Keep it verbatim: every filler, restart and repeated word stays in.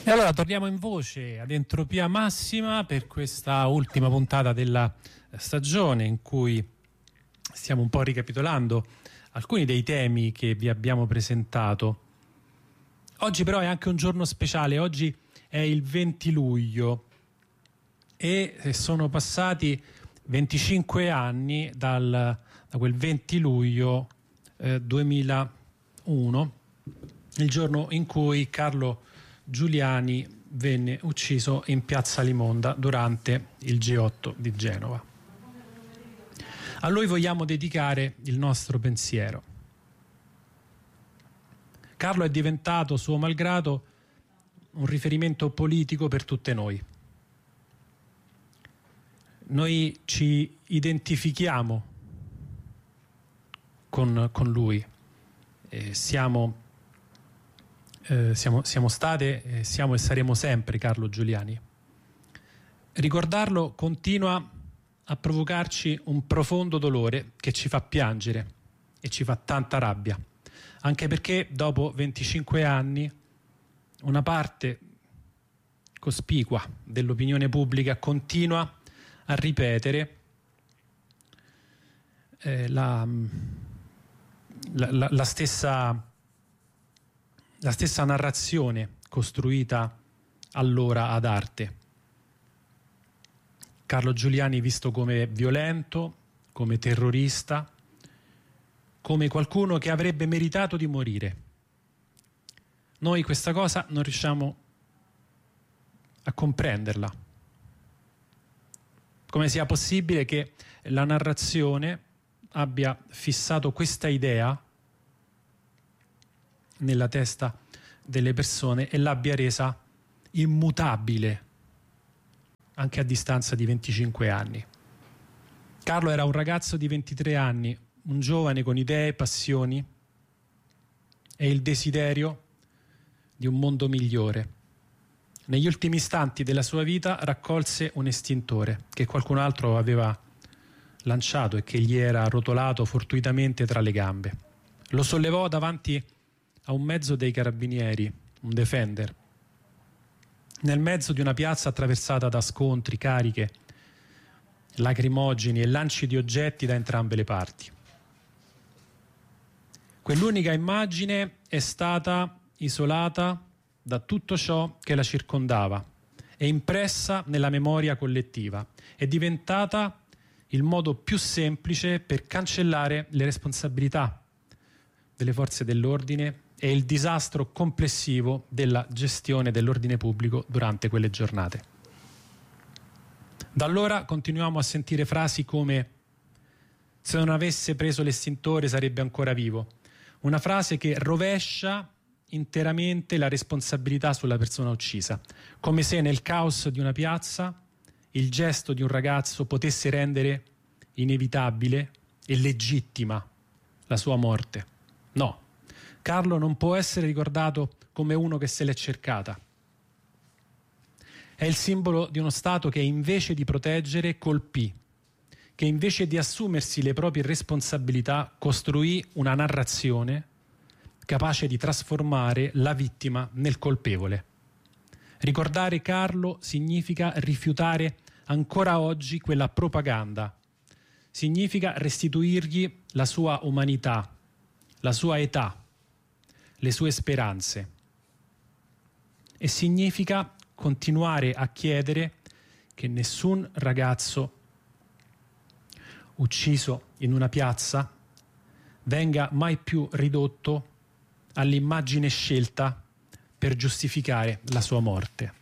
E allora torniamo in voce ad Entropia Massima per questa ultima puntata della stagione, in cui stiamo un po' ricapitolando alcuni dei temi che vi abbiamo presentato. Oggi però è anche un giorno speciale, oggi è il venti luglio e sono passati venticinque anni dal, da quel venti luglio eh, duemilauno, il giorno in cui Carlo Giuliani venne ucciso in piazza Limonda durante il G otto di Genova. A lui vogliamo dedicare il nostro pensiero. Carlo è diventato, suo malgrado, un riferimento politico per tutte noi. Noi ci identifichiamo con, con lui, eh, siamo Eh, siamo, siamo state, eh, siamo e saremo sempre Carlo Giuliani. Ricordarlo continua a provocarci un profondo dolore che ci fa piangere e ci fa tanta rabbia, anche perché dopo venticinque anni una parte cospicua dell'opinione pubblica continua a ripetere eh, la, la, la, la stessa La stessa narrazione costruita allora ad arte. Carlo Giuliani visto come violento, come terrorista, come qualcuno che avrebbe meritato di morire. Noi questa cosa non riusciamo a comprenderla. Come sia possibile che la narrazione abbia fissato questa idea nella testa delle persone e l'abbia resa immutabile anche a distanza di venticinque anni. Carlo era un ragazzo di ventitré anni, un giovane con idee, passioni e il desiderio di un mondo migliore. Negli ultimi istanti della sua vita raccolse un estintore che qualcun altro aveva lanciato e che gli era rotolato fortuitamente tra le gambe. Lo sollevò davanti a un mezzo dei carabinieri, un Defender, nel mezzo di una piazza attraversata da scontri, cariche, lacrimogeni e lanci di oggetti da entrambe le parti. Quell'unica immagine è stata isolata da tutto ciò che la circondava e impressa nella memoria collettiva. È diventata il modo più semplice per cancellare le responsabilità delle forze dell'ordine e il disastro complessivo della gestione dell'ordine pubblico durante quelle giornate. Da allora continuiamo a sentire frasi come «se non avesse preso l'estintore sarebbe ancora vivo», una frase che rovescia interamente la responsabilità sulla persona uccisa, come se nel caos di una piazza il gesto di un ragazzo potesse rendere inevitabile e legittima la sua morte. No. Carlo non può essere ricordato come uno che se l'è cercata. È il simbolo di uno Stato che invece di proteggere colpì, che invece di assumersi le proprie responsabilità costruì una narrazione capace di trasformare la vittima nel colpevole. Ricordare Carlo significa rifiutare ancora oggi quella propaganda, significa restituirgli la sua umanità, la sua età, le sue speranze, e significa continuare a chiedere che nessun ragazzo ucciso in una piazza venga mai più ridotto all'immagine scelta per giustificare la sua morte.